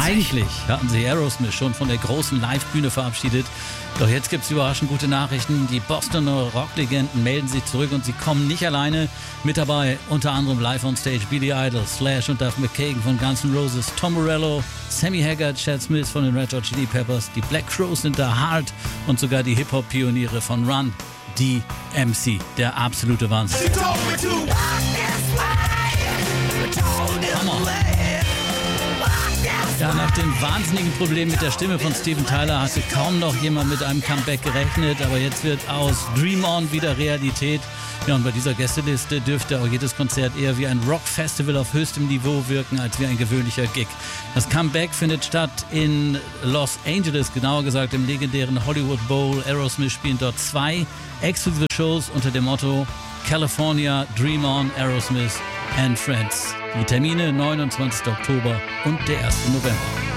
Eigentlich hatten sie Aerosmith schon von der großen Live-Bühne verabschiedet. Doch jetzt gibt es überraschend gute Nachrichten. Die Bostoner Rocklegenden melden sich zurück und sie kommen nicht alleine. Mit dabei unter anderem live on stage Billy Idol, Slash und Duff McKagan von Guns N' Roses, Tom Morello, Sammy Hagar, Chad Smith von den Red Hot Chili Peppers, die Black Crowes sind da, Hard und sogar die Hip-Hop-Pioniere von Run, DMC. Der absolute Wahnsinn. Hammer. Ja, nach dem wahnsinnigen Problem mit der Stimme von Steven Tyler hatte kaum noch jemand mit einem Comeback gerechnet, aber jetzt wird aus Dream On wieder Realität. Ja, und bei dieser Gästeliste dürfte auch jedes Konzert eher wie ein Rockfestival auf höchstem Niveau wirken, als wie ein gewöhnlicher Gig. Das Comeback findet statt in Los Angeles, genauer gesagt im legendären Hollywood Bowl. Aerosmith spielen dort 2 exklusive Shows unter dem Motto California, Dream On, Aerosmith and Friends. Die Termine 29. Oktober und der 1. November.